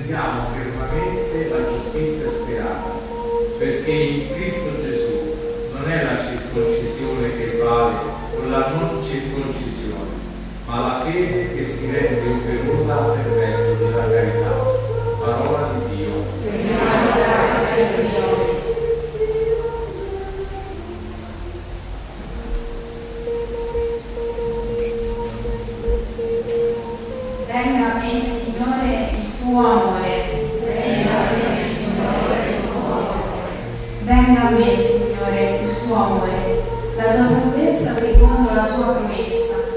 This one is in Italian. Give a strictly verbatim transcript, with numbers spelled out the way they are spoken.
attendiamo fermamente la giustizia sperata, perché in Cristo Gesù non è la circoncisione che vale o la non circoncisione, ma la fede che si rende operosa per mezzo della carità. Parola di Dio. Venga a me, Signore, il tuo amore. Venga a me, Signore, il tuo amore. Venga a me, Signore, il tuo amore. La tua salvezza secondo la tua promessa.